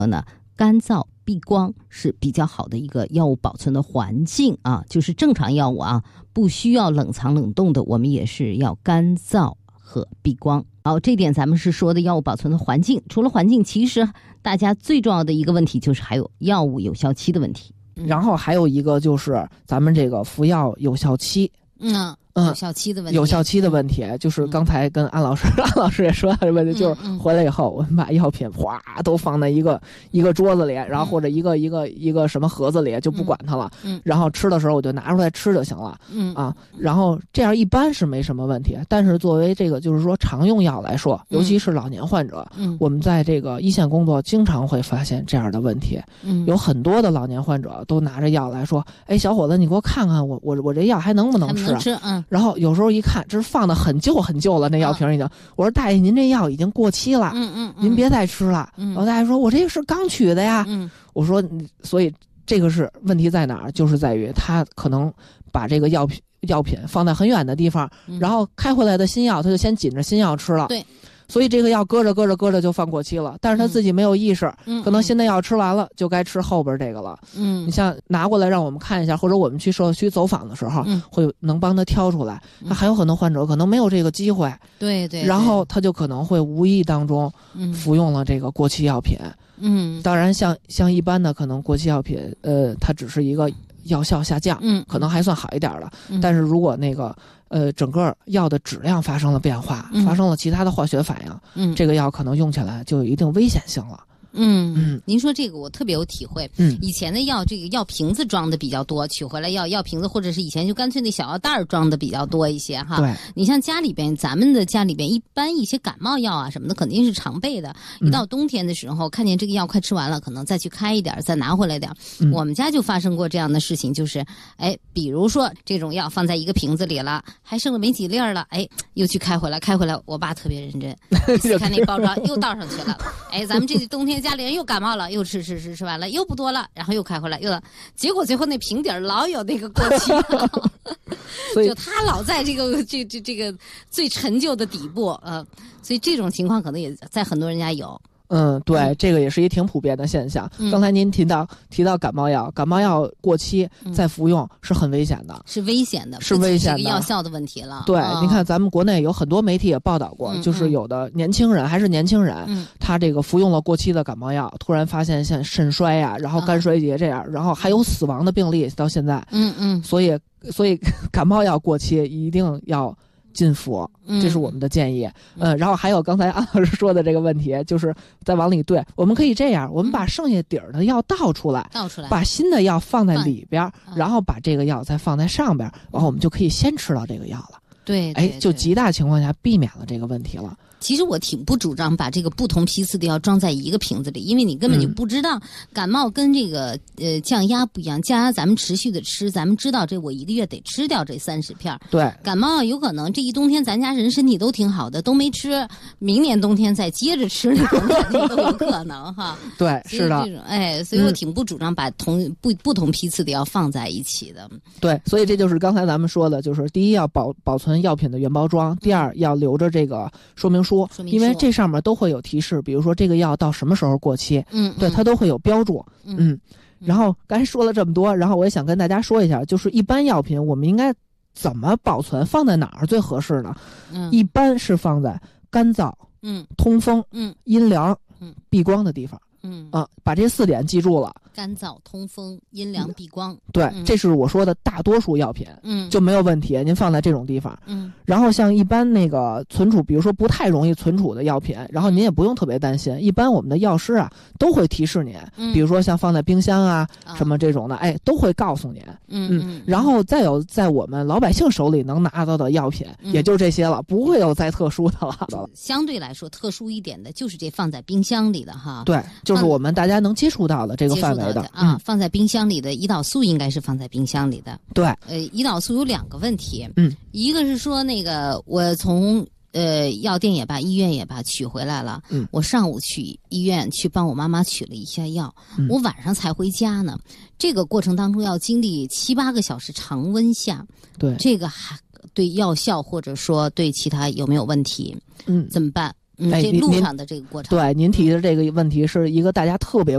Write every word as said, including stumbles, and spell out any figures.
呢，干燥避光是比较好的一个药物保存的环境啊，就是正常药物啊，不需要冷藏冷冻的，我们也是要干燥和避光。好，这点咱们是说的药物保存的环境。除了环境，其实大家最重要的一个问题就是还有药物有效期的问题。 然后还有一个就是咱们这个服药有效期。 嗯。嗯，有效期的问题， 有效期的问题就是刚才跟安老师，嗯、安老师也说到这问题，就是回来以后，我们把药品哗都放在一个一个桌子里，然后或者一个一个一个什么盒子里，就不管它了。嗯，然后吃的时候我就拿出来吃就行了。嗯啊，然后这样一般是没什么问题，但是作为这个就是说常用药来说，尤其是老年患者，嗯，我们在这个一线工作经常会发现这样的问题。嗯，有很多的老年患者都拿着药来说，哎，小伙子，你给我看看我我我这药还能不能吃？ 还能吃，嗯。 然后有时候一看，这是放的很旧很旧了，那药瓶已经。啊、我说大爷，您这药已经过期了，嗯嗯，嗯您别再吃了。嗯，然后大爷说，我这个是刚取的呀。嗯，我说，所以这个是问题在哪儿？就是在于他可能把这个药品药品放在很远的地方，嗯、然后开回来的新药，他就先紧着新药吃了。 对。 所以这个药搁着搁着搁着就放过期了，但是他自己没有意识，嗯、可能新的药吃完了，就该吃后边这个了。嗯，你像拿过来让我们看一下，或者我们去社区走访的时候，嗯、会能帮他挑出来。那、嗯、还有很多患者可能没有这个机会， 对 对, 对， 然后他就可能会无意当中服用了这个过期药品。嗯，当然像像一般的可能过期药品，呃，它只是一个药效下降，嗯，可能还算好一点了。嗯、但是如果那个呃整个药的质量发生了变化，嗯、发生了其他的化学反应，嗯，这个药可能用起来就有一定危险性了。 嗯嗯，您说这个我特别有体会。嗯，以前的药这个药瓶子装的比较多，取回来药药瓶子，或者是以前就干脆那小药袋儿装的比较多一些哈。对，你像家里边，咱们的家里边一般一些感冒药啊什么的肯定是常备的。一到冬天的时候，看见这个药快吃完了，可能再去开一点，再拿回来点。嗯、我们家就发生过这样的事情，就是哎，比如说这种药放在一个瓶子里了，还剩了没几粒了，哎，又去开回来，开回来，我爸特别认真，看那包装又倒上去了。哎，咱们这冬天家里人又感冒了，又吃吃吃吃完了，又不多了，然后又开回来，又结果最后那瓶底儿老有那个过期，所以就他老在这个这这这个最陈旧的底部，呃，所以这种情况可能也在很多人家有。 嗯，对，嗯、这个也是一挺普遍的现象。嗯、刚才您提到提到感冒药，感冒药过期再服用是很危险的， 嗯、是危险的， 是危险的， 这个药效的问题了。 对， 哦、 您看咱们国内有很多媒体也报道过，嗯、就是有的年轻人还是年轻人，嗯、他这个服用了过期的感冒药，突然发现像肾衰呀、啊，然后肝衰竭这样，嗯、然后还有死亡的病例到现在。嗯嗯，所以所以感冒药过期一定要禁服，这是我们的建议。嗯，呃、然后还有刚才安老师说的这个问题，就是再往里兑，我们可以这样，我们把剩下底儿的药倒出来， 倒出来， 把新的药放在里边，嗯、然后把这个药再放在上边，然后我们就可以先吃到这个药了。 对， 哎，就极大情况下避免了这个问题了。 其实我挺不主张把这个不同批次的药装在一个瓶子里，因为你根本就不知道感冒跟这个呃降压不一样，降压咱们持续的吃，咱们知道这我一个月得吃掉这三十片。 对， 感冒有可能这一冬天咱家人身体都挺好的，都没吃，明年冬天再接着吃那种肯定都有可能哈。 对，是的， 这种哎，所以我挺不主张把同、嗯、不不同批次的药放在一起的。 对，所以这就是刚才咱们说的，就是第一要保保存药品的原包装，第二要留着这个说明书。因为这上面都会有提示，比如说这个药到什么时候过期，嗯，对，它都会有标注，嗯, 嗯。然后刚才说了这么多，然后我也想跟大家说一下，就是一般药品我们应该怎么保存，放在哪儿最合适呢？嗯，一般是放在干燥、嗯、通风、嗯、阴凉、嗯、避光的地方。嗯啊，把这四点记住了： 干燥、通风、阴凉、避光。 对，嗯、这是我说的大多数药品，嗯，就没有问题。您放在这种地方，嗯。然后像一般那个存储，比如说不太容易存储的药品，然后您也不用特别担心。一般我们的药师啊都会提示您，嗯、比如说像放在冰箱啊、嗯、什么这种的，哎，都会告诉您。嗯嗯。然后再有在我们老百姓手里能拿到的药品，嗯、也就这些了，不会有再特殊的了。 相对来说，特殊一点的就是这放在冰箱里的哈。 对。就是我们大家能接触到的这个范围的, 的啊、嗯，放在冰箱里的胰岛素应该是放在冰箱里的。 对， 呃，胰岛素有两个问题，嗯，一个是说那个我从呃药店也罢，医院也罢取回来了，嗯，我上午去医院去帮我妈妈取了一下药，嗯、我晚上才回家呢，这个过程当中要经历七八个小时常温下， 对， 这个还对药效或者说对其他有没有问题？嗯，怎么办？嗯，这路上的这个过程， 对您提的这个问题是一个大家特别